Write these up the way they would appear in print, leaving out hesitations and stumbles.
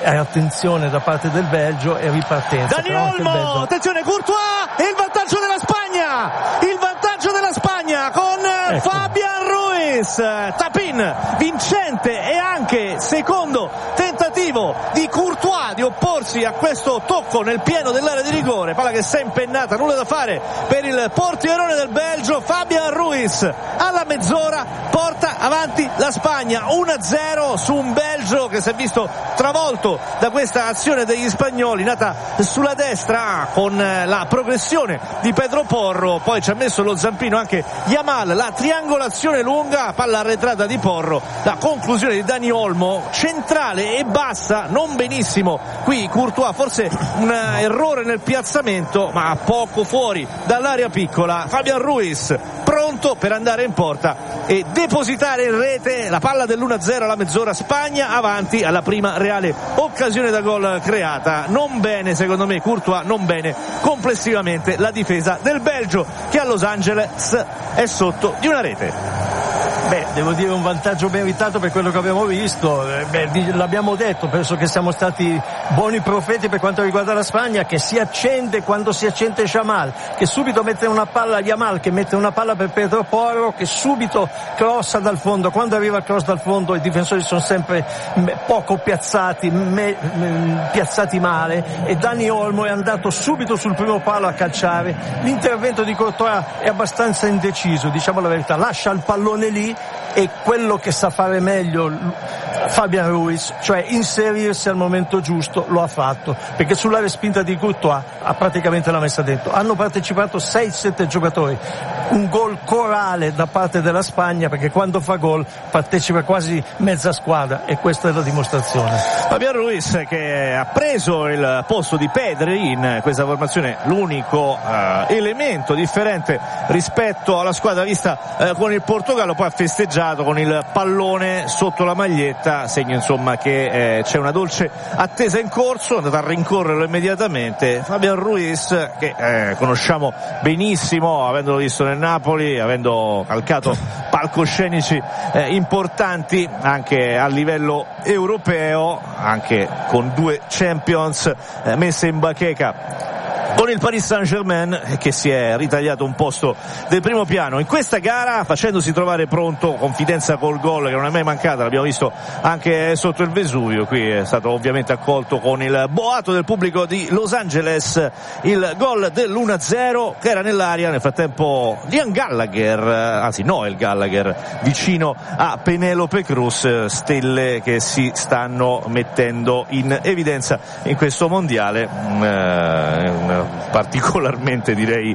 attenzione da parte del Belgio e ripartenza. Dani Olmo, attenzione Courtois, e il vantaggio della Spagna con Fabian Ruiz, tap-in vincente e anche secondo tentativo di Courtois di opporsi a questo tocco nel pieno dell'area di rigore, palla che si è impennata, nulla da fare per il portierone del Belgio. Fabian Ruiz alla mezz'ora porta avanti la Spagna 1-0 su un Belgio che si è visto travolto da questa azione degli spagnoli nata sulla destra con la progressione di Pedro Porro, poi ci ha messo lo zampino anche Yamal, la triangolazione lunga, palla arretrata di Porro, la conclusione di Dani Olmo, centrale e bassa, non benissimo qui Courtois, forse un errore nel piazzamento ma poco fuori dall'area piccola. Fabian Ruiz pronto per andare in porta e depositare in rete la palla dell'1-0 alla mezz'ora, Spagna avanti alla prima reale occasione da gol creata. Non bene secondo me Courtois, non bene complessivamente la difesa del Belgio che a Los Angeles è sotto di una rete. Devo dire un vantaggio meritato per quello che abbiamo visto. L'abbiamo detto, penso che siamo stati buoni profeti per quanto riguarda la Spagna, che si accende quando si accende Yamal, che subito mette una palla a Yamal, che mette una palla per Pedro Porro, che subito crossa dal fondo. Quando arriva il cross dal fondo i difensori sono sempre poco piazzati, piazzati male, e Dani Olmo è andato subito sul primo palo a calciare. L'intervento di Courtois è abbastanza indeciso, diciamo la verità, lascia il pallone lì, e quello che sa fare meglio Fabian Ruiz, cioè inserirsi al momento giusto, lo ha fatto, perché sulla respinta di Courtois praticamente l'ha messa dentro. Hanno partecipato 6-7 giocatori, un gol corale da parte della Spagna, perché quando fa gol partecipa quasi mezza squadra, e questa è la dimostrazione. Fabian Ruiz che ha preso il posto di Pedri in questa formazione, l'unico elemento differente rispetto alla squadra vista con il Portogallo, poi ha festeggiato con il pallone sotto la maglietta, segno insomma che c'è una dolce attesa in corso, è andato a rincorrerlo immediatamente. Fabian Ruiz che conosciamo benissimo, avendolo visto nel Napoli, avendo calcato palcoscenici importanti anche a livello europeo, anche con 2 Champions messe in bacheca con il Paris Saint-Germain, che si è ritagliato un posto del primo piano in questa gara, facendosi trovare pronto, confidenza col gol che non è mai mancata, l'abbiamo visto anche sotto il Vesuvio. Qui è stato ovviamente accolto con il boato del pubblico di Los Angeles il gol dell'1-0 che era nell'aria. Nel frattempo Liam Gallagher, anzi Noel Gallagher, vicino a Penélope Cruz, stelle che si stanno mettendo in evidenza in questo mondiale. Particolarmente direi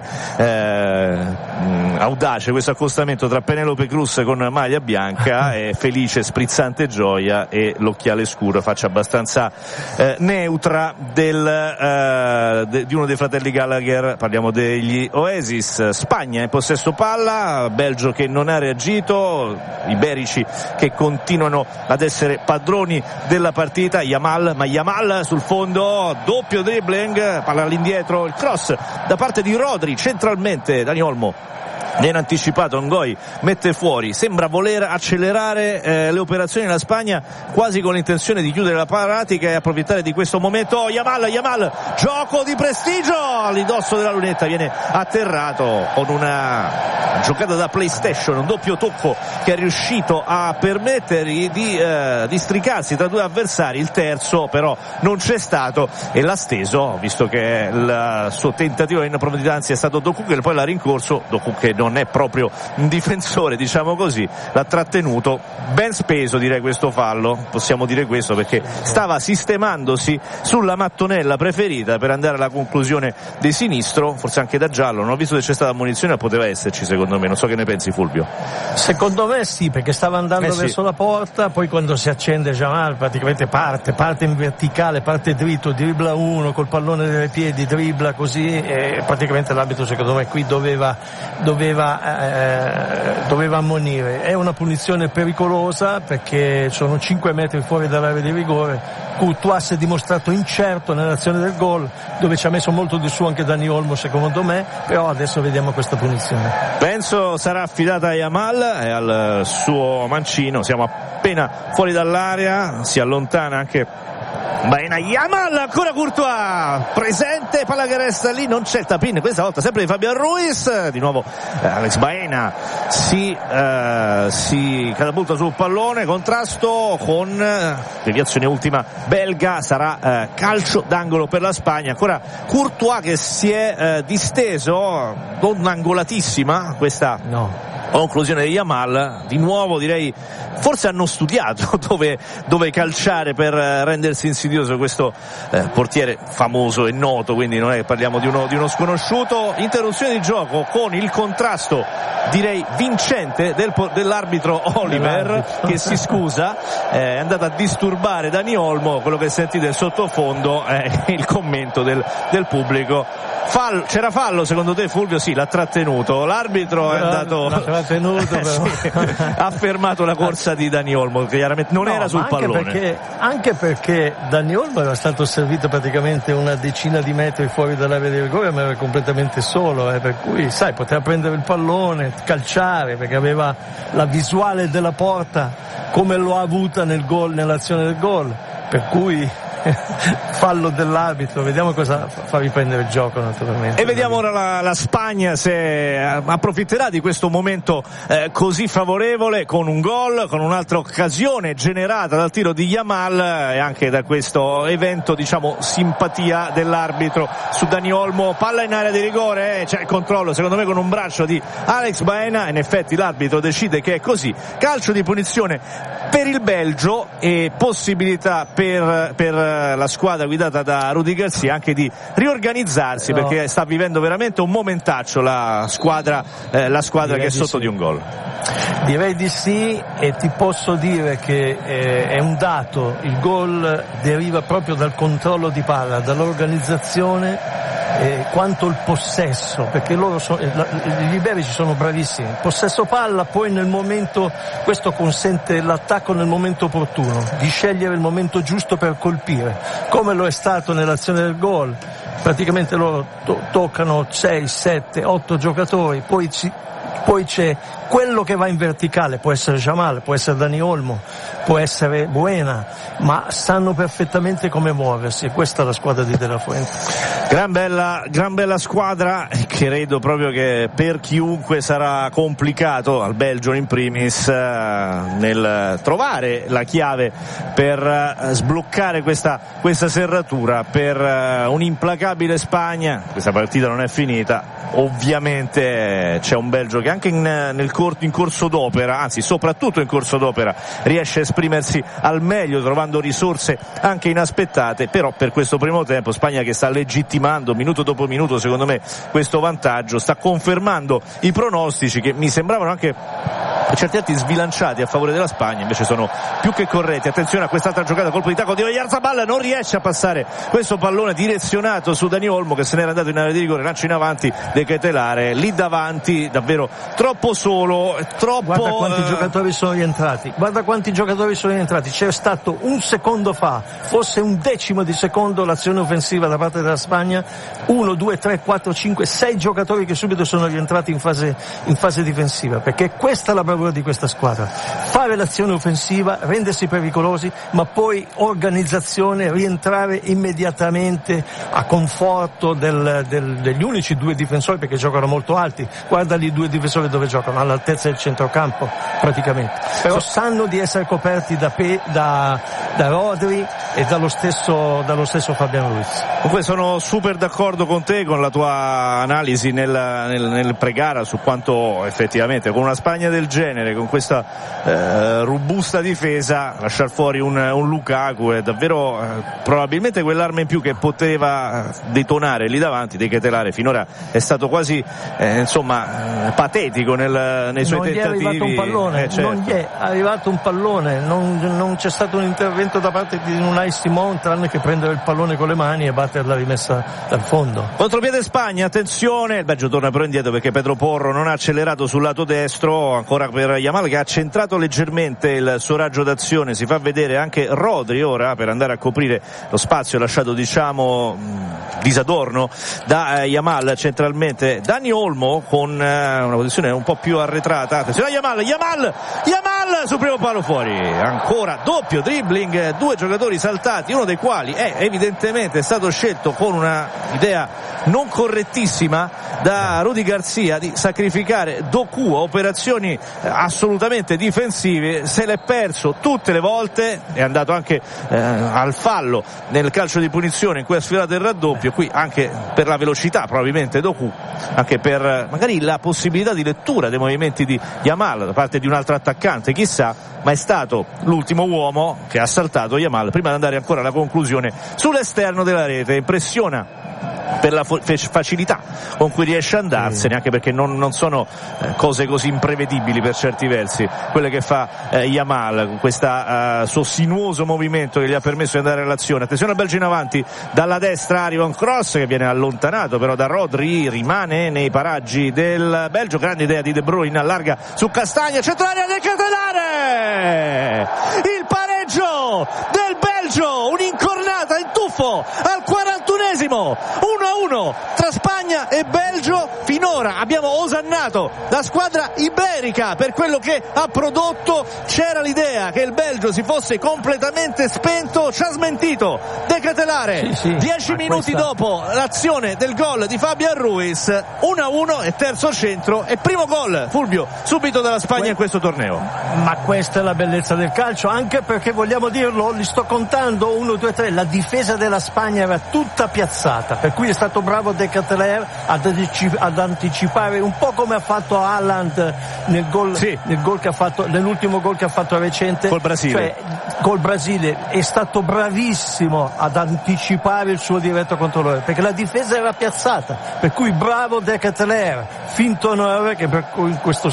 audace questo accostamento tra Penélope Cruz con maglia bianca e felice sprizzante gioia e l'occhiale scuro, faccia abbastanza neutra di uno dei fratelli Gallagher. Parliamo degli Oasis. Spagna in possesso palla, Belgio che non ha reagito, iberici che continuano ad essere padroni della partita. Yamal sul fondo, doppio dribbling, palla all'indietro, il cross da parte di Rodri centralmente, Dani Olmo viene anticipato, Ngoi mette fuori, sembra voler accelerare le operazioni della Spagna, quasi con l'intenzione di chiudere la pratica e approfittare di questo momento. Yamal, gioco di prestigio all'indosso della lunetta, viene atterrato con una giocata da PlayStation, un doppio tocco che è riuscito a permettergli di districarsi tra 2 avversari. Il terzo però non c'è stato e l'ha steso, visto che il suo tentativo in profondità è stato Doku, che poi l'ha rincorso. Doku che non è proprio un difensore, diciamo così, l'ha trattenuto. Ben speso direi questo fallo, possiamo dire questo, perché stava sistemandosi sulla mattonella preferita per andare alla conclusione di sinistro, forse anche da giallo. Non ho visto se c'è stata munizione, ma poteva esserci secondo me, non so che ne pensi Fulvio. Secondo me sì, perché stava andando verso la porta, poi quando si accende Yamal praticamente parte in verticale, parte dritto, dribbla uno col pallone nei piedi, dribbla così, e praticamente l'arbitro secondo me qui doveva ammonire. È una punizione pericolosa perché sono 5 metri fuori dall'area di rigore. Courtois si è dimostrato incerto nell'azione del gol, dove ci ha messo molto di suo anche Dani Olmo secondo me, però adesso vediamo questa punizione. Penso sarà affidata a Yamal e al suo mancino. Siamo appena fuori dall'area, si allontana anche Baena, Yamal, ancora Courtois presente, palla che resta lì, non c'è il tap-in questa volta sempre di Fabian Ruiz, di nuovo Alex Baena si catapulta sul pallone, contrasto con deviazione ultima belga, sarà calcio d'angolo per la Spagna. Ancora Courtois che si è disteso, non angolatissima questa conclusione di Yamal. Di nuovo direi forse hanno studiato dove calciare per rendersi insidioso questo portiere famoso e noto, quindi non è che parliamo di uno sconosciuto. Interruzione di gioco con il contrasto direi vincente dell'arbitro Oliver, che si scusa, è andato a disturbare Dani Olmo. Quello che sentite in sottofondo è il commento del pubblico. C'era fallo secondo te, Fulvio? Sì, l'ha trattenuto, l'arbitro è andato ha fermato la corsa di Dani Olmo, che chiaramente non era sul pallone, anche perché Dani Olmo era stato servito praticamente una decina di metri fuori dall'area di rigore, ma era completamente solo, per cui sai, poteva prendere il pallone, calciare, perché aveva la visuale della porta come lo ha avuta nell'azione del gol, per cui fallo dell'arbitro. Vediamo cosa fa riprendere il gioco, naturalmente. E vediamo ora la Spagna se approfitterà di questo momento così favorevole, con un gol, con un'altra occasione generata dal tiro di Yamal e anche da questo evento, diciamo, simpatia dell'arbitro su Dani Olmo. Palla in area di rigore, c'è il controllo secondo me con un braccio di Alex Baena, in effetti l'arbitro decide che è così, calcio di punizione per il Belgio e possibilità per la squadra guidata da Rudy Garcia anche di riorganizzarsi, perché sta vivendo veramente un momentaccio la squadra che è sotto di un gol. Direi di sì, e ti posso dire che è un dato, il gol deriva proprio dal controllo di palla, dall'organizzazione, quanto il possesso, perché gli iberici sono bravissimi, possesso palla, poi nel momento, questo consente l'attacco nel momento opportuno, di scegliere il momento giusto per colpire, come lo è stato nell'azione del gol. Praticamente loro toccano 6, 7, 8 giocatori, poi c'è quello che va in verticale, può essere Jamal, può essere Dani Olmo, può essere Buena, ma sanno perfettamente come muoversi, e questa è la squadra di De La Fuente. Gran bella squadra, credo proprio che per chiunque sarà complicato, al Belgio in primis, nel trovare la chiave per sbloccare questa serratura, per un'implacabile Spagna. Questa partita non è finita, ovviamente c'è un Belgio che anche in corso d'opera, anzi soprattutto in corso d'opera, riesce a esprimersi al meglio, trovando risorse anche inaspettate. Però per questo primo tempo Spagna che sta legittimando minuto dopo minuto, secondo me, questo vantaggio, sta confermando i pronostici che mi sembravano anche per certi atti sbilanciati a favore della Spagna, invece sono più che corretti. Attenzione a quest'altra giocata, colpo di tacco di Oyarzabal, non riesce a passare questo pallone direzionato su Dani Olmo, che se n'era andato in area di rigore, lancio in avanti De Ketelare, lì davanti davvero troppo solo, Guarda quanti giocatori sono rientrati, c'è stato un secondo fa, forse un decimo di secondo, l'azione offensiva da parte della Spagna, 1, 2, 3, 4, 5, 6 giocatori che subito sono rientrati in fase difensiva, perché questa è la bravura di questa squadra, fare l'azione offensiva, rendersi pericolosi, ma poi organizzazione, rientrare immediatamente a conforto degli unici due difensori, perché giocano molto alti. Guarda lì, 2 difensori dove giocano, all'altezza del centrocampo praticamente, però sanno di essere coperti da Rodri e dallo stesso Fabian Ruiz. Comunque sono super d'accordo con te, con la tua analisi nel pre-gara su quanto effettivamente con una Spagna del genere, con questa robusta difesa, lasciar fuori un Lukaku è davvero probabilmente quell'arma in più che poteva detonare lì davanti. De Ketelare finora è stato quasi patetico nei suoi tentativi. Non gli è arrivato un pallone, non c'è stato un intervento da parte di Unai Simon, tranne che prendere il pallone con le mani e battere la rimessa dal fondo. Contropiede Spagna, attenzione, il Belgio torna però indietro perché Pedro Porro non ha accelerato sul lato destro, ancora per Yamal che ha centrato leggermente il suo raggio d'azione. Si fa vedere anche Rodri ora per andare a coprire lo spazio lasciato disadorno da Yamal centralmente. Dani Olmo con una posizione un po' più arretrata, attenzione a Yamal Yamal sul primo palo fuori, ancora doppio dribbling, due giocatori saltati, uno dei quali è evidentemente stato scelto con una idea non correttissima da Rudy Garcia di sacrificare Doku a operazioni assolutamente difensive. Se l'è perso tutte le volte, è andato anche al fallo nel calcio di punizione in cui ha sfilato il raddoppio, qui anche per la velocità probabilmente Doku, anche per magari la possibilità di lettura dei movimenti di Yamal da parte di un altro attaccante, chissà, ma è stato l'ultimo uomo che ha saltato Yamal prima di andare ancora alla conclusione sull'esterno della rete. Impressiona per la facilità con cui riesce a andarsene, anche perché non sono cose così imprevedibili per certi versi quelle che fa Yamal con questo suo sinuoso movimento che gli ha permesso di andare all'azione. Attenzione al Belgio in avanti, dalla destra arriva un cross che viene allontanato però da Rodri, rimane nei paraggi del Belgio, grande idea di De Bruyne, allarga su Castagna, centrale De Ketelare, il pareggio del Belgio, un'incornata in tuffo al 41esimo, 1-1 tra Spagna e Belgio. Finora abbiamo osannato la squadra iberica per quello che ha prodotto, c'era l'idea che il Belgio si fosse completamente spento, ci ha smentito De Ketelare. 10 minuti dopo l'azione del gol di Fabian Ruiz, 1-1 e terzo centro e primo gol, Fulvio, subito dalla Spagna in questo torneo. Ma questa è la bellezza del calcio, anche perché vogliamo dirlo, li sto contando 1, 2, 3, la difesa della Spagna era tutta piazzata, per cui è stato bravo De Ketelare ad anticipare, un po' come ha fatto Haaland nel gol che ha fatto, nell'ultimo gol che ha fatto recente col Brasile. Cioè, col Brasile è stato bravissimo ad anticipare il suo diretto controllore, perché la difesa era piazzata, per cui bravo De Ketelare, finto onore che in questo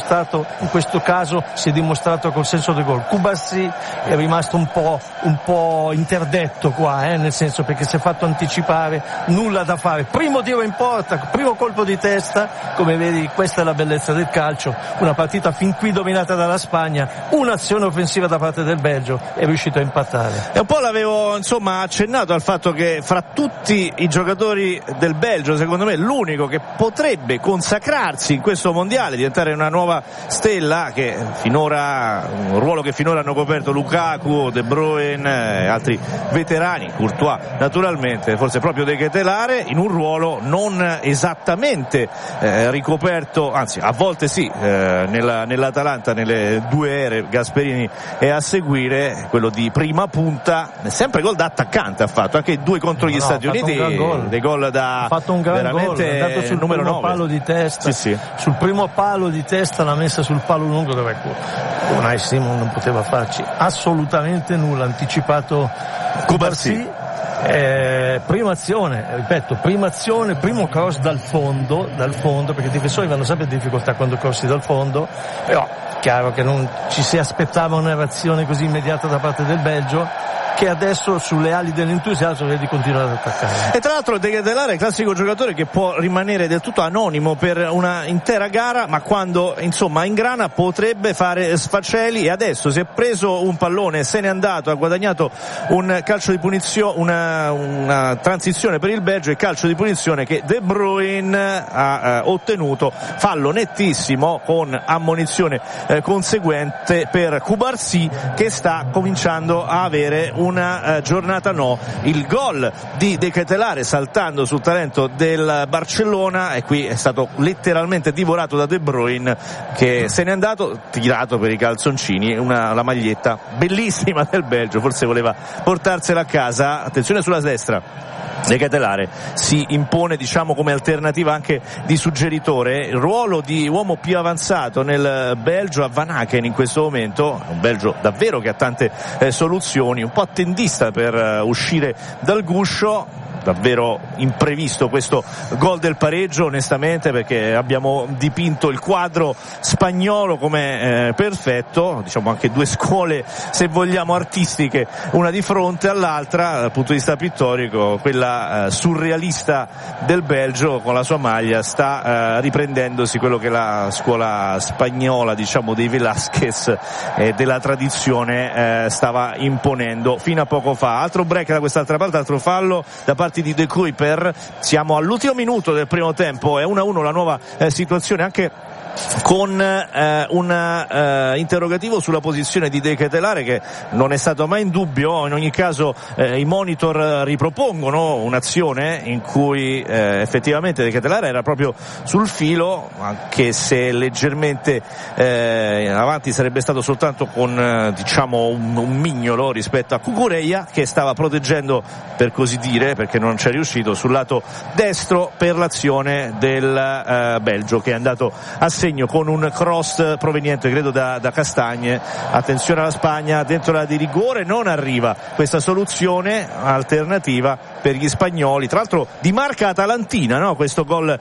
caso si è dimostrato col senso del gol. Kubasi è rimasto un po' interdetto qua, nel senso, perché si è fatto anticipare, nulla da fare, primo tiro in porta, primo colpo di testa. Come vedi, questa è la bellezza del calcio, una partita fin qui dominata dalla Spagna, un'azione offensiva da parte del Belgio, è riuscito a impattare. E un po' l'avevo accennato al fatto che fra tutti i giocatori del Belgio, secondo me l'unico che potrebbe consacrarsi in questo mondiale, diventare una nuova stella, che finora un ruolo che finora hanno coperto Lukaku, De Bruyne, altri veterani, Courtois naturalmente, forse proprio De Ketelare, in un ruolo non esattamente ricoperto, anzi a volte sì, nell'Atalanta, nelle due ere Gasperini e a seguire, quello di prima punta, sempre gol da attaccante ha fatto, anche due contro gli Stati Uniti, dei gol da, ha fatto un gran gol, è andato sul numero primo 9. Palo di testa, sul primo palo di testa l'ha messa sul palo lungo, dove Unai Simon non poteva farci assolutamente nulla, anticipato Kubasi. Prima azione, primo cross dal fondo, perché i difensori vanno sempre in difficoltà quando crossi dal fondo, però chiaro che non ci si aspettava una reazione così immediata da parte del Belgio, che adesso sulle ali dell'entusiasmo vedi continuare ad attaccare. E tra l'altro De Ketelare è il classico giocatore che può rimanere del tutto anonimo per una intera gara, ma quando ingrana potrebbe fare sfaceli, e adesso si è preso un pallone, se n'è andato, ha guadagnato un calcio di punizione, una transizione per il Belgio, e calcio di punizione che De Bruyne ha ottenuto, fallo nettissimo con ammonizione conseguente per Kubasi, che sta cominciando a avere una giornata il gol di De Ketelare saltando sul talento del Barcellona, e qui è stato letteralmente divorato da De Bruyne, che se n'è andato tirato per i calzoncini, la maglietta bellissima del Belgio, forse voleva portarsela a casa. Attenzione sulla destra, De Ketelare si impone come alternativa anche di suggeritore, il ruolo di uomo più avanzato nel Belgio a Van Aken in questo momento, un Belgio davvero che ha tante soluzioni, un po' attendista per uscire dal guscio. Davvero imprevisto questo gol del pareggio, onestamente, perché abbiamo dipinto il quadro spagnolo come perfetto, anche due scuole, se vogliamo, artistiche, una di fronte all'altra dal punto di vista pittorico. Quella surrealista del Belgio con la sua maglia sta riprendendosi quello che la scuola spagnola, dei Velázquez e della tradizione stava imponendo fino a poco fa. Altro break da quest'altra parte, altro fallo da parte fatti di De Kuyper. Siamo all'ultimo minuto del primo tempo, è 1-1 la nuova situazione, anche con un interrogativo sulla posizione di De Ketelare, che non è stato mai in dubbio. In ogni caso i monitor ripropongono un'azione in cui effettivamente De Ketelare era proprio sul filo, anche se leggermente avanti sarebbe stato soltanto con diciamo un mignolo rispetto a Cucurella, che stava proteggendo, per così dire, perché non ci è riuscito, sul lato destro per l'azione del Belgio, che è andato a segno con un cross proveniente credo da Castagne. Attenzione alla Spagna dentro l'area di rigore, non arriva questa soluzione alternativa per gli spagnoli, tra l'altro di marca atalantina, no? Questo gol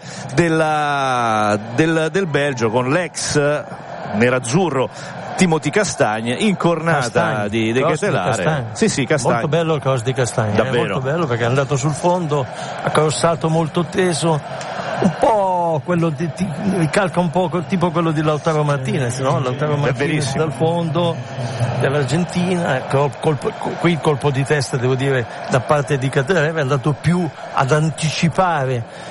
del Belgio, con l'ex nerazzurro Timothy Castagne, incornata di De Ketelare. Sì, Castagne. Molto bello il cross di Castagne, davvero. Molto bello, perché è andato sul fondo, ha crossato molto teso, un po' quello ricalca un po' tipo quello di Lautaro Martinez, no? Lautaro Martinez dal fondo dell'Argentina. Qui il colpo di testa, devo dire, da parte di Ketelare è andato più ad anticipare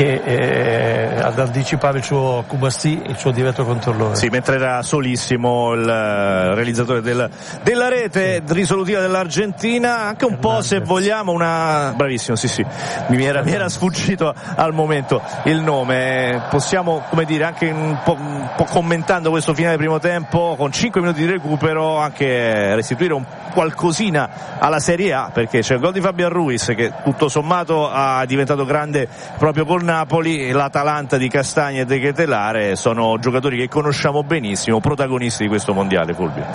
il suo Kubassi, il suo diretto controllore. Sì, mentre era solissimo il realizzatore della rete risolutiva dell'Argentina, anche un po', se vogliamo, una bravissimo, sì, mi era sfuggito al momento il nome. Possiamo, come dire, anche un po' commentando questo finale primo tempo, con 5 minuti di recupero, anche restituire un qualcosina alla Serie A, perché c'è il gol di Fabian Ruiz, che tutto sommato è diventato grande proprio col Napoli. L'Atalanta di Castagne e De Ketelare sono giocatori che conosciamo benissimo, protagonisti di questo mondiale, Fulvio.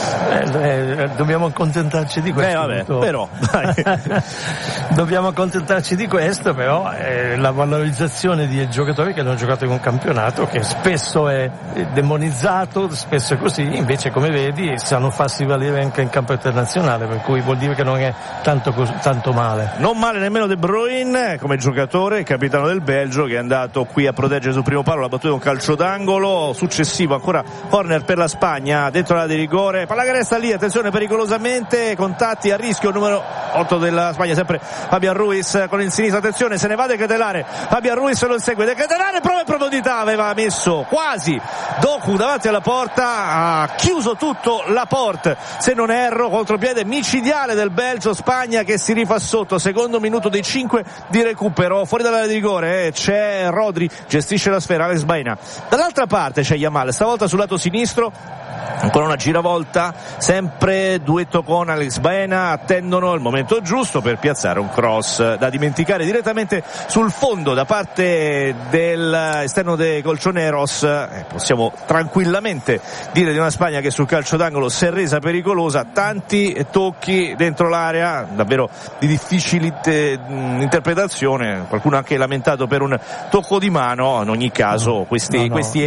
Dobbiamo accontentarci di questo. Però dai. Dobbiamo accontentarci di questo, però la valorizzazione di giocatori che hanno giocato in un campionato che spesso è demonizzato, spesso è così, invece come vedi sanno farsi valere anche in campo internazionale, per cui vuol dire che non è tanto male. Non male nemmeno De Bruyne come giocatore, capitano del Belgio, che è andato qui a proteggere sul primo palo, l'ha battuto un calcio d'angolo. Successivo ancora corner per la Spagna dentro l'area di rigore, palla che resta lì, attenzione, pericolosamente, contatti a rischio, numero 8 della Spagna, sempre Fabian Ruiz con il sinistro, attenzione, se ne va De Ketelare, Fabian Ruiz lo insegue, De Ketelare prova in profondità, aveva messo quasi Doku davanti alla porta, ha chiuso tutto la porta, se non erro, contropiede micidiale del Belgio. Spagna che si rifà sotto, secondo minuto dei 5 di recupero, fuori dall'area di rigore c'è Rodri, gestisce la sfera, Alex Baena, dall'altra parte c'è Yamal, stavolta sul lato sinistro, ancora una giravolta, sempre duetto con Alex Baena, attendono il momento giusto per piazzare un cross da dimenticare direttamente sul fondo da parte dell'esterno dei Colchoneros. Possiamo tranquillamente dire di una Spagna che sul calcio d'angolo si è resa pericolosa, tanti tocchi dentro l'area davvero di difficile interpretazione, qualcuno ha anche lamentato per un tocco di mano. In ogni caso questi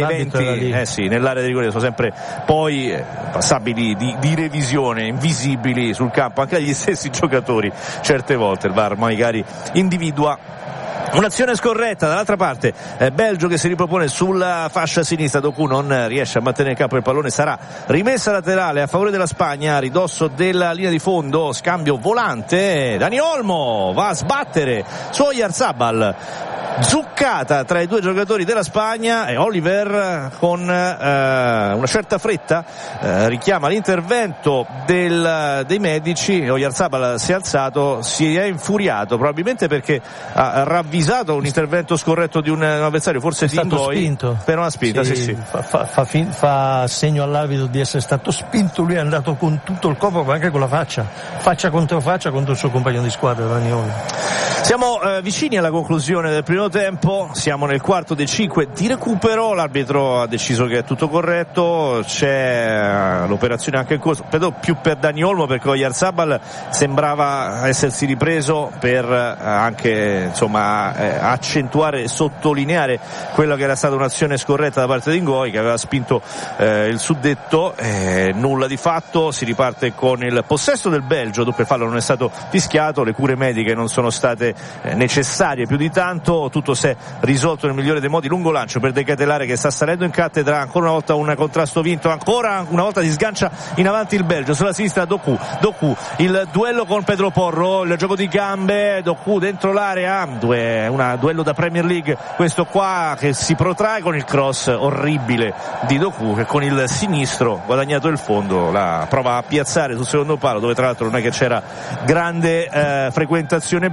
eventi nell'area di rigore sono sempre poi passabili di revisione, invisibili sul campo anche agli stessi giocatori. Certe volte il VAR magari individua un'azione scorretta. Dall'altra parte Belgio che si ripropone sulla fascia sinistra, Doku non riesce a mantenere il campo, il pallone sarà rimessa laterale a favore della Spagna a ridosso della linea di fondo, scambio volante, Dani Olmo va a sbattere su Oyarzabal, zuccata tra i due giocatori della Spagna, e Oliver con una certa fretta richiama l'intervento dei medici. Oyarzabal si è alzato, si è infuriato probabilmente perché ha ravvisato un intervento scorretto di un avversario, forse di Ingoi, per una spinta. Sì. Fa segno all'arbitro di essere stato spinto, lui è andato con tutto il corpo ma anche con la faccia contro faccia contro il suo compagno di squadra Danioli. Siamo vicini alla conclusione del primo tempo, siamo nel quarto dei 5 di recupero, l'arbitro ha deciso che è tutto corretto, c'è l'operazione anche in corso, vedo più per Dani Olmo perché Oyarzabal sembrava essersi ripreso per anche accentuare e sottolineare quella che era stata un'azione scorretta da parte di Ingoi, che aveva spinto il suddetto, nulla di fatto. Si riparte con il possesso del Belgio, doppio fallo non è stato fischiato, le cure mediche non sono state necessarie più di tanto. Tutto si è risolto nel migliore dei modi. Lungo lancio per De Ketelare che sta salendo in cattedra, ancora una volta un contrasto vinto, ancora una volta si sgancia in avanti il Belgio, sulla sinistra Doku, il duello con Pedro Porro, il gioco di gambe, Doku dentro l'area, un duello da Premier League questo qua, che si protrae con il cross orribile di Doku, che con il sinistro guadagnato il fondo la prova a piazzare sul secondo palo, dove tra l'altro non è che c'era grande frequentazione